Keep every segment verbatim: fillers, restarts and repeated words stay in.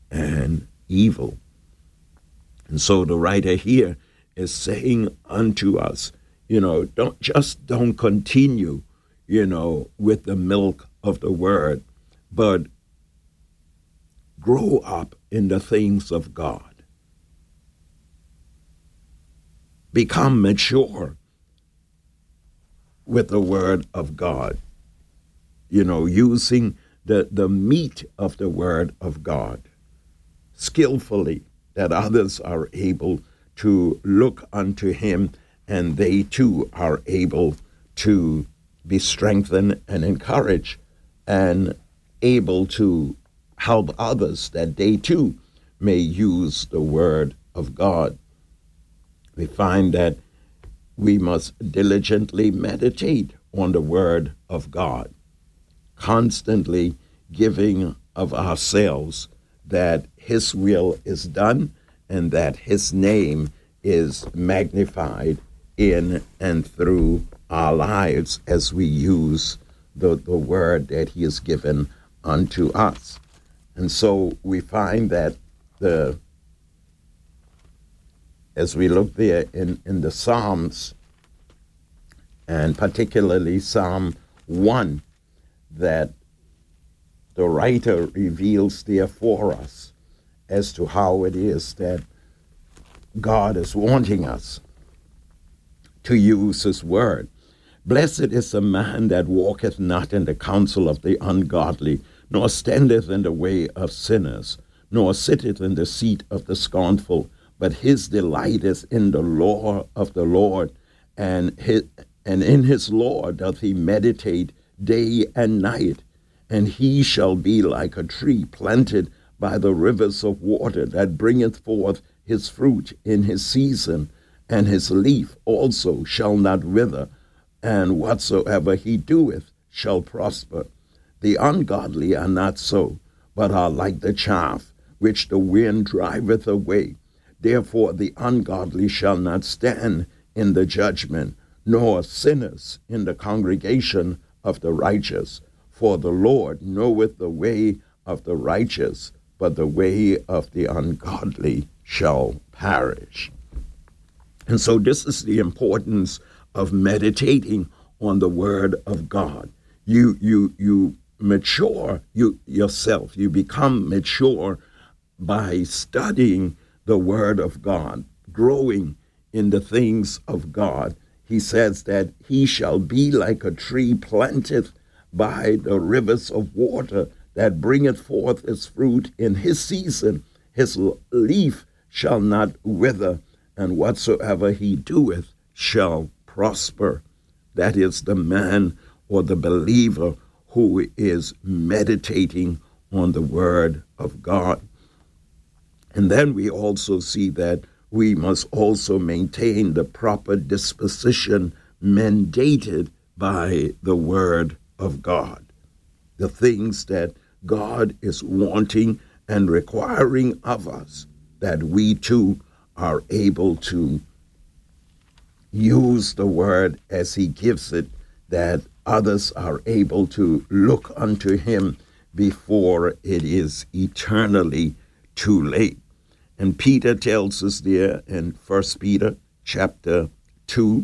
and evil. And so the writer here is saying unto us, you know, don't just don't continue, you know, with the milk of the word, but grow up in the things of God. Become mature with the word of God, you know, using the, the meat of the word of God skillfully, that others are able to look unto him and they too are able to be strengthened and encouraged and able to help others that they too may use the word of God. We find that we must diligently meditate on the word of God, constantly giving of ourselves that his will is done and that his name is magnified in and through our lives as we use the, the word that he has given unto us. And so we find that the as we look there in, in the Psalms, and particularly Psalm one, that the writer reveals there for us as to how it is that God is wanting us to use his word. Blessed is the man that walketh not in the counsel of the ungodly, nor standeth in the way of sinners, nor sitteth in the seat of the scornful, but his delight is in the law of the Lord, and his, and in his law doth he meditate day and night. And he shall be like a tree planted by the rivers of water, that bringeth forth his fruit in his season, and his leaf also shall not wither, and whatsoever he doeth shall prosper. The ungodly are not so, but are like the chaff, which the wind driveth away. Therefore the ungodly shall not stand in the judgment, nor sinners in the congregation of the righteous. For the Lord knoweth the way of the righteous, but the way of the ungodly shall perish. And so this is the importance of meditating on the word of God. You you you mature you yourself. You become mature by studying the word of God, growing in the things of God. He says that he shall be like a tree planted by the rivers of water, that bringeth forth his fruit in his season. His leaf shall not wither, and whatsoever he doeth shall prosper. That is the man or the believer who is meditating on the word of God. And then we also see that we must also maintain the proper disposition mandated by the word of God. The things that God is wanting and requiring of us, that we too are able to use the word as he gives it, that others are able to look unto him before it is eternally too late. And Peter tells us there in First Peter chapter two,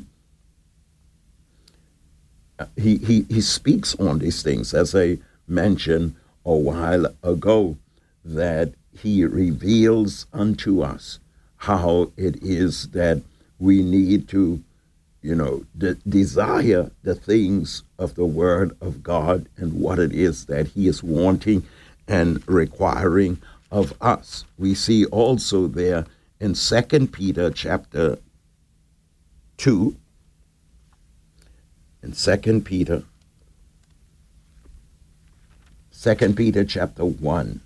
he, he, he speaks on these things, as I mentioned a while ago, that he reveals unto us how it is that we need to, you know, de- desire the things of the word of God and what it is that he is wanting and requiring of us. We see also there in Second Peter chapter two, in Second Peter, Second Peter chapter one,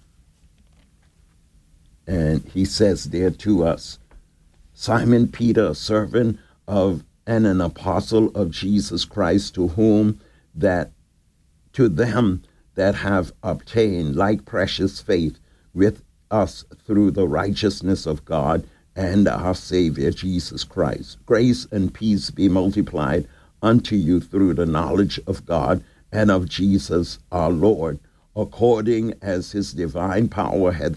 and he says there to us, Simon Peter, a servant of and an apostle of Jesus Christ, to whom that to them that have obtained like precious faith with us through the righteousness of God and our Savior Jesus Christ. Grace and peace be multiplied unto you through the knowledge of God and of Jesus our Lord, according as his divine power hath